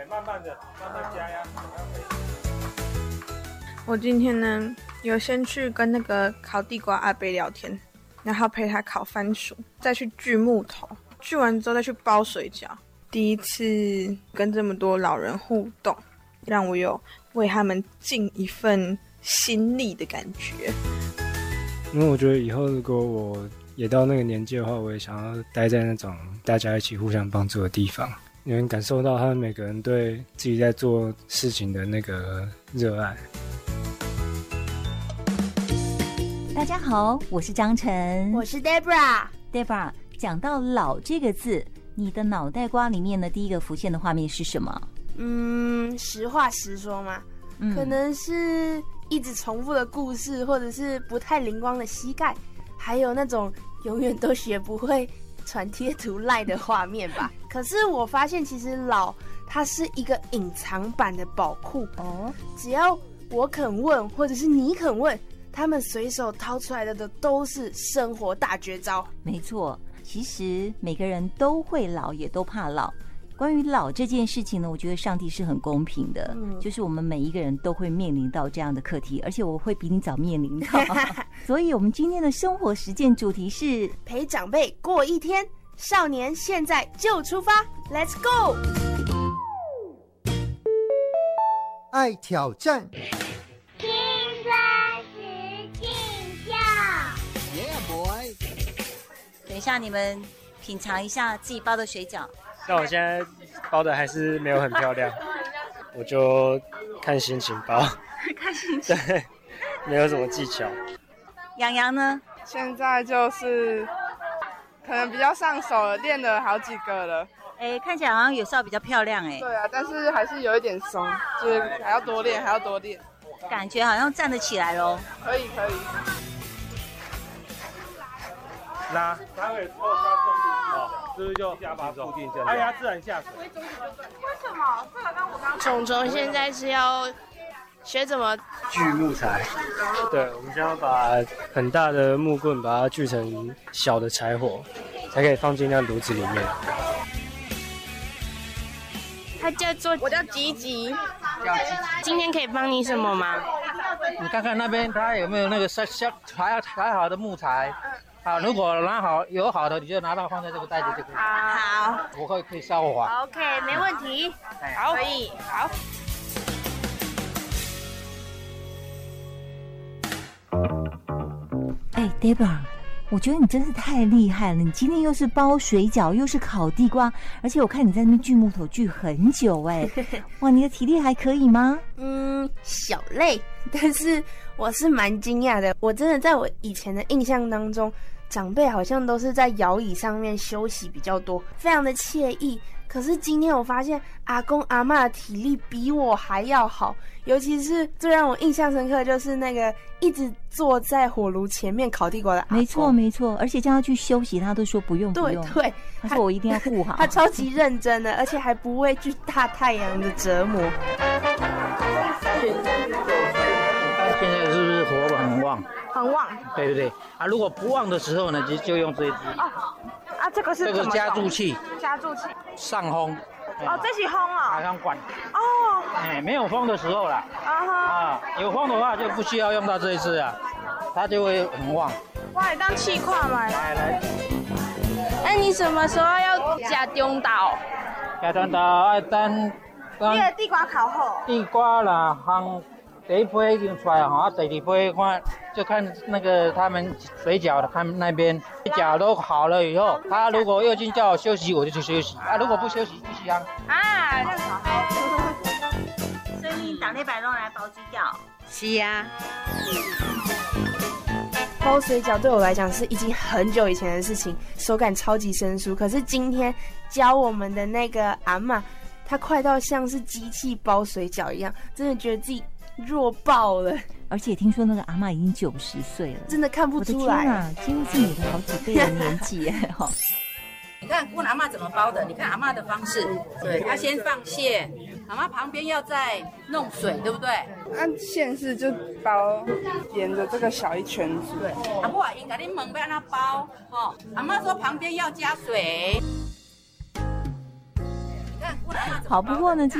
慢慢的，慢慢加呀。 我今天呢，有先去跟那个烤地瓜阿伯聊天，然后陪他烤番薯，再去锯木头，锯完之后再去包水饺。第一次跟这么多老人互动，让我有为他们尽一份心力的感觉。 因为我觉得以后如果我也到那个年纪的话，我也想要待在那种大家一起互相帮助的地方，你能感受到他们每个人对自己在做事情的那个热爱。 大家好，我是张晨， 我是 Debra。 讲到老这个字，你的脑袋瓜里面的第一个浮现的画面是什么？ 实话实说嘛，可能是一直重复的故事，或者是不太灵光的膝盖，还有那种永远都学不会传贴图赖的画面吧。可是我发现其实老它是一个隐藏版的宝库哦，只要我肯问，或者是你肯问，他们随手掏出来的都是生活大绝招。 没错，其实每个人都会老，也都怕老。关于老这件事情呢，我觉得上帝是很公平的，就是我们每一个人都会面临到这样的课题，而且我会比你早面临到。所以我们今天的生活实践主题是陪长辈过一天，少年现在就出发 ，Let's go！ 爱挑战， 青春时庆秀。 Yeah boy！ 等一下你们品尝一下自己包的水饺。 但我现在包的还是没有很漂亮，我就看心情包。 看心情。 对，没有什么技巧。 洋洋呢？ 现在就是可能比较上手了，练了好几个了。 看起来好像有稍比较漂亮对啊，但是还是有一点松，就是还要多练， 感觉好像站得起来咯。 可以。 拉，它会扣它重力哦，是不是就把它固定这样？它自然下水。 为什么？这个跟我刚虫虫现在是要学怎么锯木材。对，我们将要把很大的木棍把它锯成小的柴火，才可以放进那炉子里面。 他叫做我叫吉吉，今天可以帮你什么吗？ 你看看那边他有没有那个裁好的木材。好，如果拿好有好的，你就拿到放在这个袋子就可以。 好， 我可以烧火。 OK， 没问题。好，可以，好。 Debra， 我觉得你真是太厉害了！你今天又是包水饺，又是烤地瓜，而且我看你在那边锯木头锯很久哇，你的体力还可以吗？ 小累，但是我是蛮惊讶的。我真的在我以前的印象当中，长辈好像都是在摇椅上面休息比较多，非常的惬意。可是今天我发现阿公阿嬷的体力比我还要好，尤其是最让我印象深刻的就是那个一直坐在火炉前面烤地瓜的阿公。 没错，而且叫他去休息，他都说不用。 对， 他说我一定要顾好。 他超级认真的，而且还不畏惧大太阳的折磨。 现在是不是火很旺？ 很旺。 对啊，如果不旺的时候呢，就用这一支。 这个是这个加注器。上烘。 这是烘哦。 马上关。没有风的时候啦。有风的话就不需要用到这一支啊，它就会很旺。 哇，你当气块嘛。 来。 你什么时候要加中岛？ 加中岛要等。 你的地瓜烤好。 地瓜啦，第一批已经出来了，第二批就看那个他们水饺的，他们那边水饺都好了以后，他如果又叫我休息，我就去休息如果不休息，继续这样好。 所以你打那摆弄来包水饺？ 是啊。包水饺对我来讲是已经很久以前的事情，手感超级生疏。可是今天教我们的那个阿嬷，她快到像是机器包水饺一样，真的觉得自己弱爆了。 而且听说那个阿嬷已经90岁了， 真的看不出来。 我的天啊，几乎是你的好几倍的年纪你看问阿嬷怎么包的，你看阿嬷的方式，对，她先放馅，阿嬷旁边要再弄水，对不对？ 按馅是就包沿着这个小一圈子。 对，阿婆应该你问要怎包，阿嬷说旁边要加水。 好，不过呢，